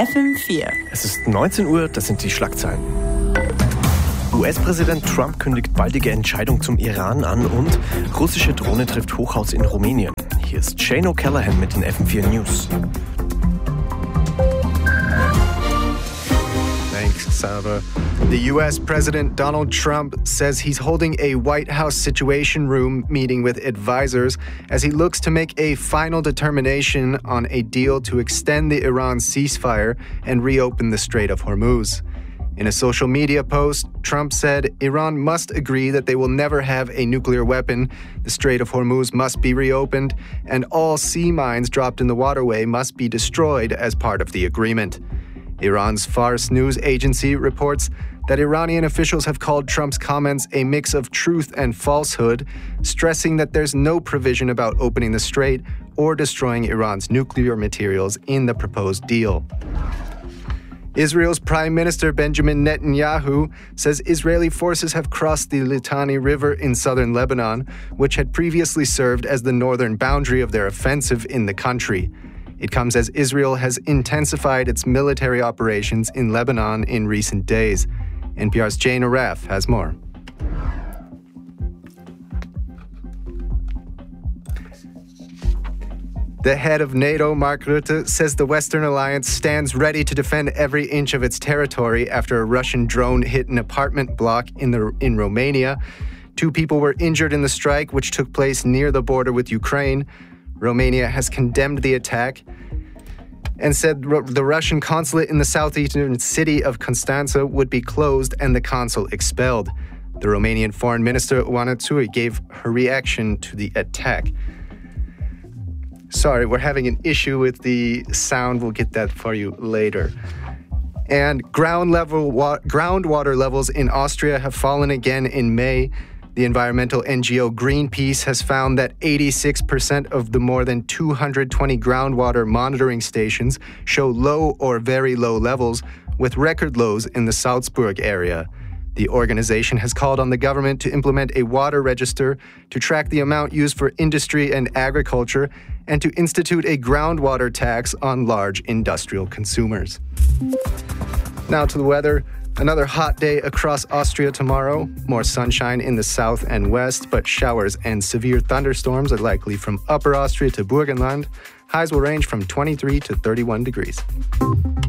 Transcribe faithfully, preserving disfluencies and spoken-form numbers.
F M vier. Es ist neunzehn Uhr, das sind die Schlagzeilen. U S-Präsident Trump kündigt baldige Entscheidung zum Iran an und russische Drohne trifft Hochhaus in Rumänien. Hier ist Shane O'Callaghan mit den F M vier News. Thanks, Sava. The U S President Donald Trump says he's holding a White House Situation Room meeting with advisors as he looks to make a final determination on a deal to extend the Iran ceasefire and reopen the Strait of Hormuz. In a social media post, Trump said Iran must agree that they will never have a nuclear weapon, the Strait of Hormuz must be reopened, and all sea mines dropped in the waterway must be destroyed as part of the agreement. Iran's Fars news agency reports that Iranian officials have called Trump's comments a mix of truth and falsehood, stressing that there's no provision about opening the strait or destroying Iran's nuclear materials in the proposed deal. Israel's Prime Minister Benjamin Netanyahu says Israeli forces have crossed the Litani River in southern Lebanon, which had previously served as the northern boundary of their offensive in the country. It comes as Israel has intensified its military operations in Lebanon in recent days. N P R's Jane Araf has more. The head of NATO, Mark Rutte, says the Western alliance stands ready to defend every inch of its territory after a Russian drone hit an apartment block in, the, in Romania. Two people were injured in the strike, which took place near the border with Ukraine. Romania has condemned the attack and said the Russian consulate in the southeastern city of Constanța would be closed and the consul expelled. The Romanian foreign minister, Oana Țui, gave her reaction to the attack. Sorry, we're having an issue with the sound. We'll get that for you later. And ground level wa- groundwater levels in Austria have fallen again in May. The environmental N G O Greenpeace has found that eighty-six percent of the more than two hundred twenty groundwater monitoring stations show low or very low levels, with record lows in the Salzburg area. The organization has called on the government to implement a water register to track the amount used for industry and agriculture and to institute a groundwater tax on large industrial consumers. Now to the weather. Another hot day across Austria tomorrow. More sunshine in the south and west, but showers and severe thunderstorms are likely from Upper Austria to Burgenland. Highs will range from twenty-three to thirty-one degrees.